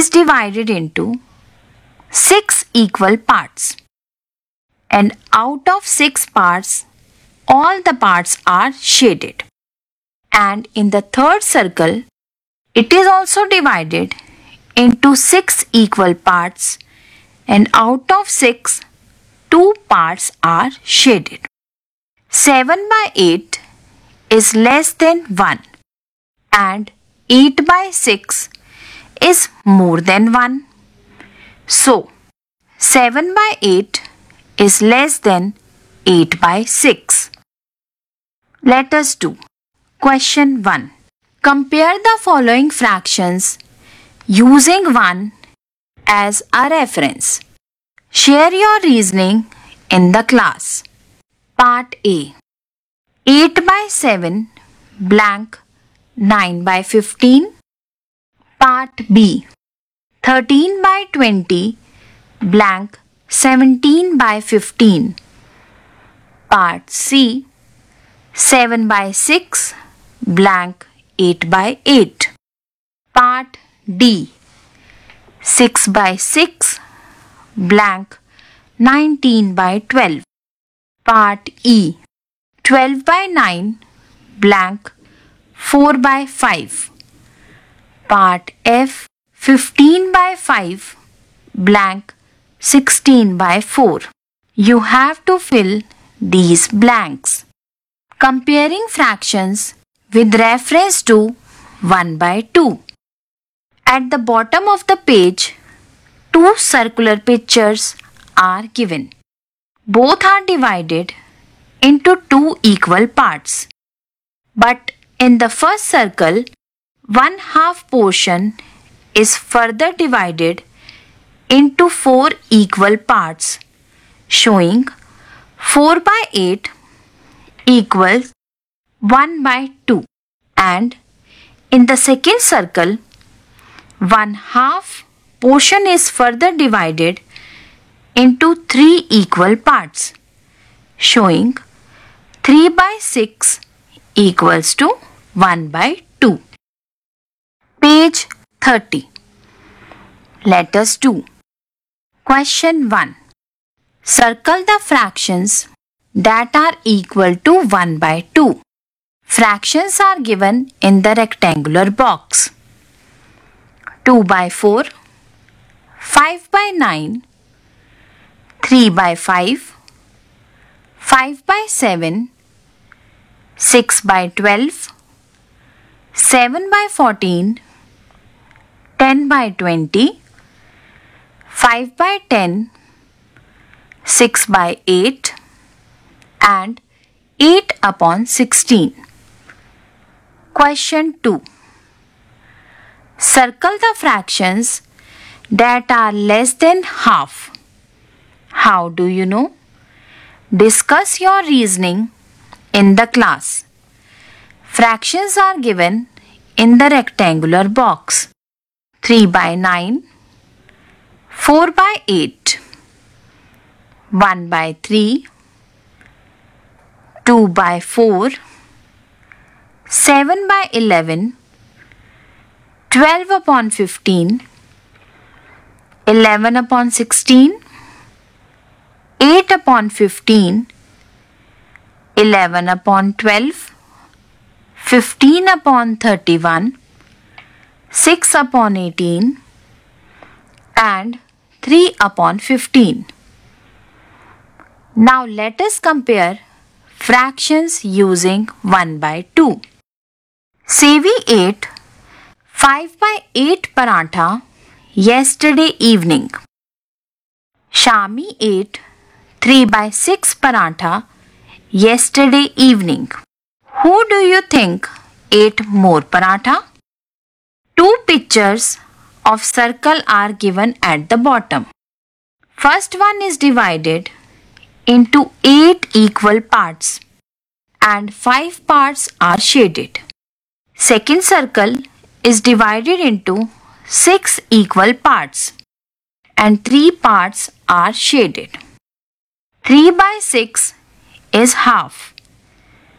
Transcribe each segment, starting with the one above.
is divided into 6 equal parts. And out of 6 parts, all the parts are shaded. And in the third circle, it is also divided into 6 equal parts, and out of 6, 2 parts are shaded. 7 by 8 is less than 1, and 8 by 6 is more than 1. So, 7 by 8 is less than 8 by 6. Let us do question 1. Compare the following fractions using 1 as a reference. Share your reasoning in the class. Part A. 8 by 7 blank 9 by 15. Part B. 13 by 20 blank 17 by 15. Part C. 7 by 6 blank 8 by 8. Part D. 6 by 6 blank 19 by 12. Part E. 12 by 9 blank 4 by 5. Part F. 15 by 5 blank 16 by 4. You have to fill these blanks. Comparing fractions with reference to 1 by 2. At the bottom of the page, 2 circular pictures are given. Both are divided into 2 equal parts. But in the first circle, 1/2 portion is further divided into 4 equal parts, showing 4 by 8 equals 1 by 2. And in the second circle, 1/2 portion is further divided into 3 equal parts, showing 3 by 6 equals to 1 by 2. Page 30. Let us do question 1. Circle the fractions that are equal to 1 by 2. Fractions are given in the rectangular box. 2 by 4, 5 by 9, 3 by 5, 5 by 7, 6 by 12, 7 by 14, 10 by 20, 5 by 10, 6 by 8, and 8 upon 16. Question 2. Circle the fractions that are less than half. How do you know? Discuss your reasoning in the class. Fractions are given in the rectangular box. 3 by 9, 4 by 8, 1 by 3, 2 by 4, 7 by 11, 12 upon 15, 11 upon 16, 8 upon 15, 11 upon 12, 15 upon 31, 6 upon 18, and 3 upon 15. Now let us compare fractions using 1 by 2. Sevi ate 5 by 8 paratha yesterday evening. Shami ate 3 by 6 paratha yesterday evening. Who do you think ate more paratha? 2 pictures of circle are given at the bottom. First one is divided into 8 equal parts and 5 parts are shaded. Second circle is divided into 6 equal parts and 3 parts are shaded. 3 by 6 is half,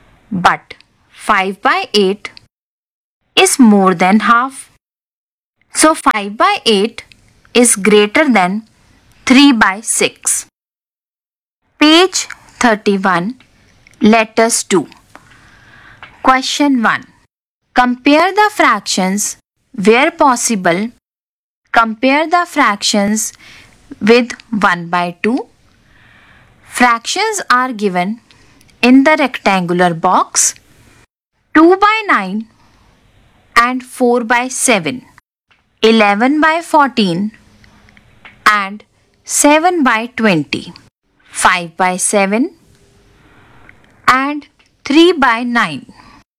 but 5 by 8 is more than half. So 5 by 8 is greater than 3 by 6. Page 31, letters 2. Question 1. Compare the fractions where possible. Compare the fractions with 1 by 2. Fractions are given in the rectangular box 2 by 9 and 4 by 7, 11 by 14 and 7 by 20, 5 by 7 and 3 by 9,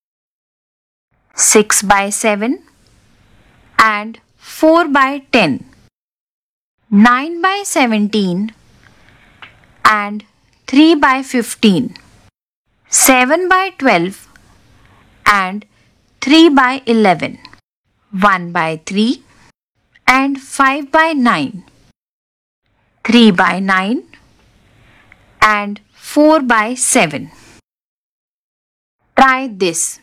6 by 7 and 4 by 10, 9 by 17 and 3 by 15, 7 by 12 and 3 by 11, 1 by 3 and 5 by 9, 3 by 9 and 4 by 7. Try this.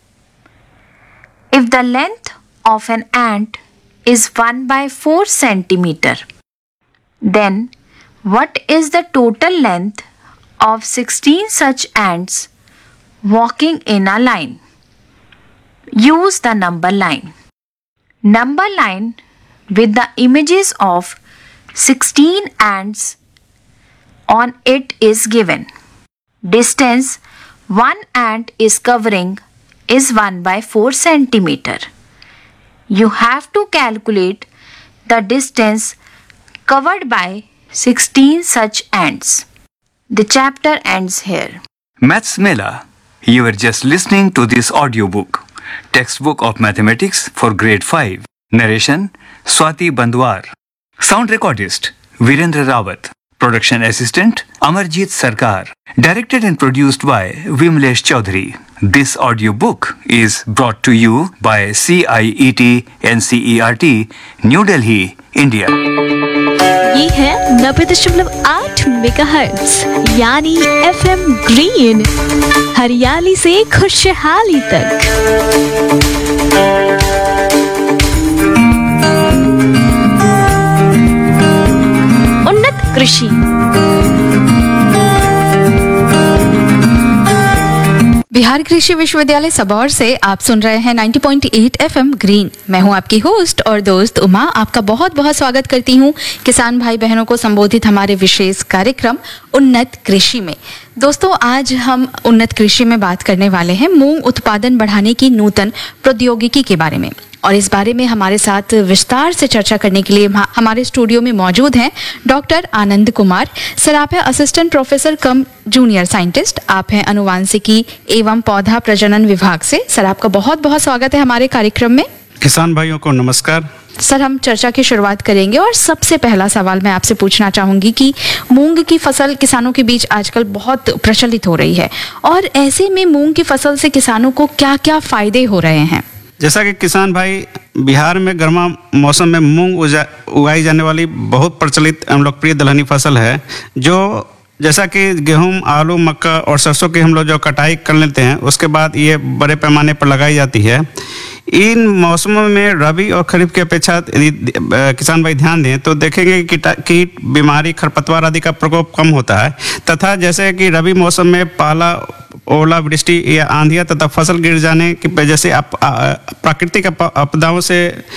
If the length of an ant is 1 by 4 centimeter, then what is the total length of 16 such ants walking in a line? Use the number line. Number line with the images of 16 ants on it is given. Distance one ant is covering is 1 by 4 centimeter. You have to calculate the distance covered by 16 such ants. The chapter ends here. Maths Mela, you were just listening to this audiobook, Textbook of Mathematics for Grade 5. Narration, Swati Bandwar. Sound recordist, Virendra Rawat. Production assistant, Amarjit Sarkar. Directed and produced by Vimlesh Chaudhary. This audiobook is brought to you by CIET NCERT, New Delhi, India. ये है 90.8 megahertz यानी FM green, हरियाली से खुशहाली तक। उन्नत कृषि। बिहार कृषि विश्वविद्यालय सबौर से आप सुन रहे हैं 90.8 FM ग्रीन। मैं हूं आपकी होस्ट और दोस्त उमा। आपका बहुत बहुत स्वागत करती हूं किसान भाई बहनों को संबोधित हमारे विशेष कार्यक्रम उन्नत कृषि में। दोस्तों, आज हम उन्नत कृषि में बात करने वाले हैं मूंग उत्पादन बढ़ाने की नूतन प्रौद्योगिकी के बारे में। और इस बारे में हमारे साथ विस्तार से चर्चा करने के लिए हमारे स्टूडियो में मौजूद हैं डॉक्टर आनंद कुमार। सर, आप हैं असिस्टेंट प्रोफेसर कम जूनियर साइंटिस्ट, आप हैं अनुवांशिकी एवं पौधा प्रजनन विभाग से। सर, आपका बहुत बहुत स्वागत है हमारे कार्यक्रम में। किसान भाइयों को नमस्कार। सर, हम चर्चा की शुरुआत करेंगे और सबसे पहला सवाल मैं आपसे पूछना चाहूंगी कि मूंग की फसल किसानों के बीच आजकल बहुत प्रचलित हो रही है और ऐसे में मूंग की फसल से किसानों को क्या क्या फायदे हो रहे हैं? जैसा कि किसान भाई, बिहार में गर्मा मौसम में मूंग उगाई जाने वाली बहुत प्रचलित एवं लोकप्रिय दलहनी फसल है, जो जैसा कि गेहूं, आलू, मक्का और सरसों की हम लोग जो कटाई कर लेते हैं उसके बाद ये बड़े पैमाने पर लगाई जाती है। इन मौसमों में रबी और खरीफ की अपेक्षा यदि किसान भाई ध्यान दें तो देखेंगे कि कीट, बीमारी, खरपतवार आदि का प्रकोप कम होता है तथा जैसे कि रबी मौसम में पाला, ओलावृष्टि या आंधियां तथा फसल गिर जाने की वजह से प्राकृतिक आपदाओं से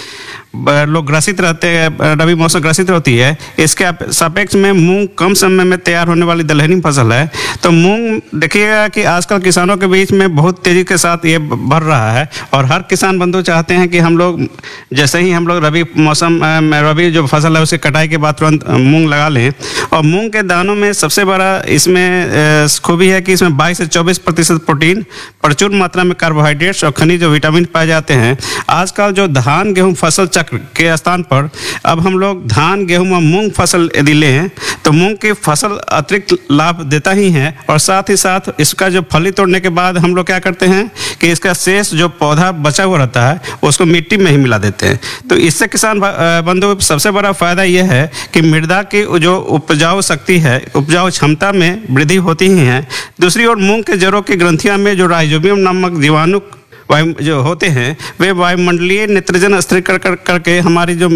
लोग ग्रसित रहते हैं, रबी मौसम ग्रसित होती है। इसके सापेक्ष में मूंग कम समय में तैयार होने वाली दलहनी फसल है। तो मूंग देखिएगा कि आजकल किसानों के बीच में बहुत तेजी के साथ ये बढ़ रहा है और हर किसान बंधु चाहते हैं कि हम लोग जैसे ही हम लोग रबी मौसम में रबी जो फसल है उसकी कटाई के बाद तुरंत मूंग लगा लें। और मूंग के दानों में सबसे बड़ा इसमें खूबी है कि इसमें 22 से 24% प्रोटीन, प्रचुर मात्रा में कार्बोहाइड्रेट्स और खनिज और विटामिन पाए जाते हैं। आजकल जो धान गेहूँ फसल चक्र के स्थान पर अब हम लोग धान, गेहूं और मूंग फसल यदि लें तो मूंग की फसल अतिरिक्त लाभ देता ही है और साथ ही साथ इसका जो फली तोड़ने के बाद हम लोग क्या करते हैं कि इसका शेष जो पौधा बचा हुआ रहता है उसको मिट्टी में ही मिला देते हैं। तो इससे किसान बंधु सबसे बड़ा फायदा यह है कि मृदा की जो उपजाऊ शक्ति है, उपजाऊ क्षमता में वृद्धि होती ही है। दूसरी ओर मूंग के जड़ों की ग्रंथियां में जो राइजोबियम नामक जीवाणु वायु जो होते हैं वे वायुमंडलीय नाइट्रोजन स्थिरीकरण करके हमारी जो